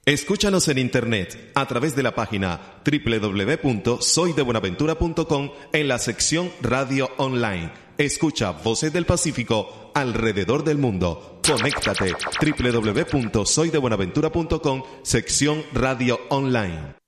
Escúchanos en internet a través de la página www.soydebuenaventura.com en la sección Radio Online. Escucha Voces del Pacífico alrededor del mundo. Conéctate www.soydebuenaventura.com sección Radio Online.